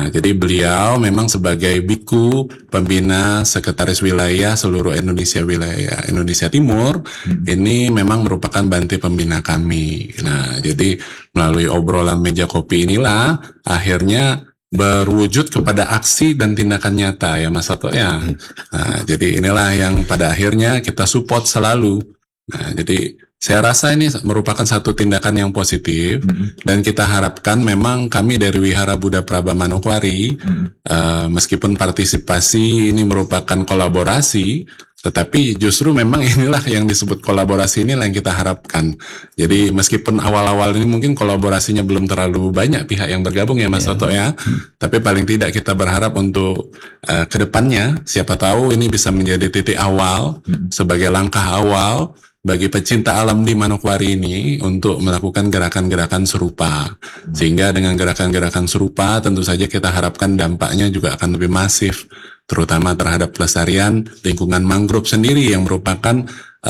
Nah, jadi beliau memang sebagai biku pembina sekretaris wilayah seluruh Indonesia wilayah Indonesia Timur, ini memang merupakan banti pembina kami. Nah, jadi melalui obrolan meja kopi inilah akhirnya berwujud kepada aksi dan tindakan nyata ya Mas Toto ya. Nah, jadi inilah yang pada akhirnya kita support selalu. Nah, jadi saya rasa ini merupakan satu tindakan yang positif dan kita harapkan memang kami dari Wihara Buddha Praba Manokwari meskipun partisipasi ini merupakan kolaborasi, tetapi justru memang inilah yang disebut kolaborasi inilah yang kita harapkan. Jadi meskipun awal-awal ini mungkin kolaborasinya belum terlalu banyak pihak yang bergabung ya Mas Toto ya, tapi paling tidak kita berharap untuk kedepannya siapa tahu ini bisa menjadi titik awal sebagai langkah awal bagi pecinta alam di Manokwari ini untuk melakukan gerakan-gerakan serupa. Sehingga dengan gerakan-gerakan serupa tentu saja kita harapkan dampaknya juga akan lebih masif, terutama terhadap pelestarian lingkungan mangrove sendiri yang merupakan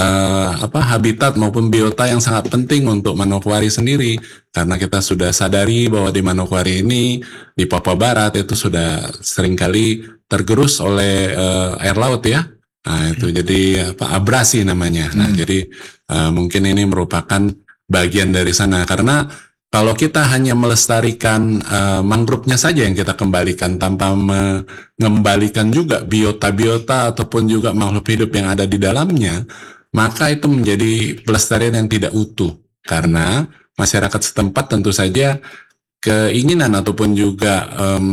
habitat maupun biota yang sangat penting untuk Manokwari sendiri. Karena kita sudah sadari bahwa di Manokwari ini, di Papua Barat itu sudah seringkali tergerus oleh air laut ya. Nah itu jadi abrasi namanya. Nah jadi mungkin ini merupakan bagian dari sana karena kalau kita hanya melestarikan mangrove-nya saja yang kita kembalikan tanpa mengembalikan juga biota-biota ataupun juga makhluk hidup yang ada di dalamnya, maka itu menjadi pelestarian yang tidak utuh karena masyarakat setempat tentu saja keinginan ataupun juga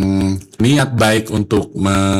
niat baik untuk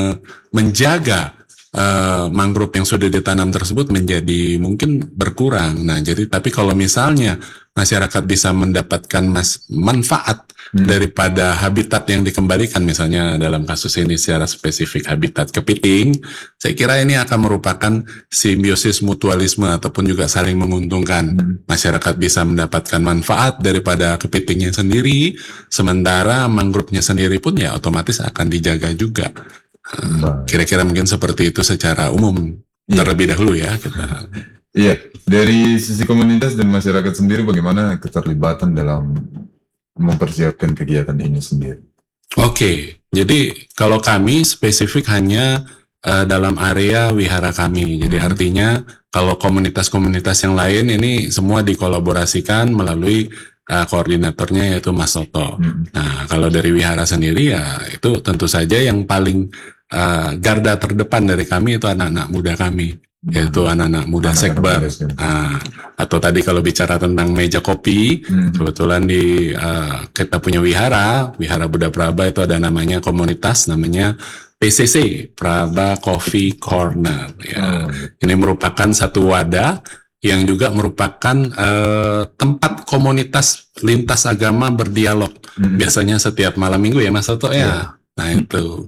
menjaga mangrove yang sudah ditanam tersebut menjadi mungkin berkurang. Nah, jadi tapi kalau misalnya masyarakat bisa mendapatkan manfaat daripada habitat yang dikembalikan, misalnya dalam kasus ini secara spesifik habitat kepiting, saya kira ini akan merupakan simbiosis mutualisme ataupun juga saling menguntungkan. Masyarakat bisa mendapatkan manfaat daripada kepitingnya sendiri, sementara mangrove-nya sendiri pun ya otomatis akan dijaga juga. Kira-kira mungkin seperti itu secara umum terlebih dahulu ya kita. Iya, dari sisi komunitas dan masyarakat sendiri bagaimana keterlibatan dalam mempersiapkan kegiatan ini sendiri? Oke, jadi kalau kami spesifik hanya dalam area wihara kami. Jadi artinya kalau komunitas-komunitas yang lain ini semua dikolaborasikan melalui koordinatornya yaitu Mas Toto. Nah, kalau dari wihara sendiri ya itu tentu saja yang paling garda terdepan dari kami itu anak-anak muda kami, yaitu anak-anak muda sekber. Atau tadi kalau bicara tentang meja kopi, kebetulan di kita punya wihara Buddha Praba itu ada namanya komunitas namanya PCC, Praba Coffee Corner. Ya. Ini merupakan satu wadah yang juga merupakan tempat komunitas lintas agama berdialog. Biasanya setiap malam minggu ya Mas Toto ya. Nah itu.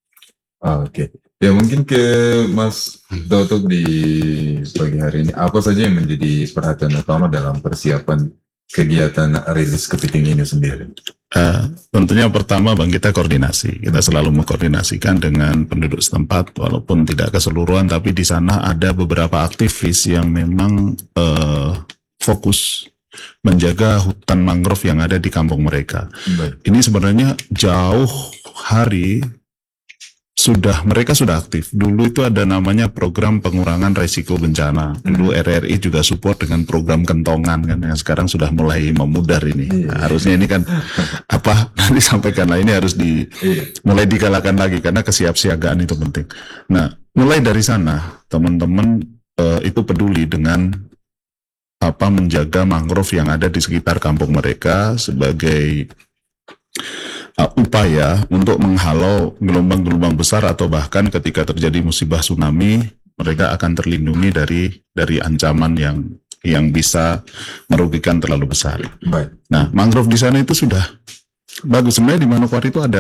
Oke. Ya mungkin ke Mas Toto di pagi hari ini, apa saja yang menjadi perhatian utama dalam persiapan kegiatan rilis kepiting ini sendiri? Tentunya pertama Bang, kita koordinasi. Kita selalu mengkoordinasikan dengan penduduk setempat, walaupun tidak keseluruhan, tapi di sana ada beberapa aktivis yang memang fokus menjaga hutan mangrove yang ada di kampung mereka. Ini sebenarnya jauh hari mereka sudah aktif. Dulu itu ada namanya program pengurangan resiko bencana. Dulu RRI juga support dengan program kentongan kan, yang sekarang sudah mulai memudar ini. Nah, harusnya ini kan disampaikan lah, ini harus mulai digalakan lagi karena kesiapsiagaan itu penting. Nah, mulai dari sana teman-teman itu peduli dengan menjaga mangrove yang ada di sekitar kampung mereka sebagai upaya untuk menghalau gelombang-gelombang besar atau bahkan ketika terjadi musibah tsunami mereka akan terlindungi dari ancaman yang bisa merugikan terlalu besar. Nah, mangrove di sana itu sudah bagus. Sebenarnya di Manokwari itu ada